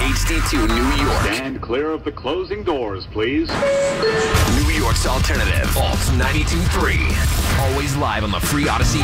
HD2 New York. Stand clear of the closing doors, please. New York's alternative. Alt 92.3. Always live on the free Odyssey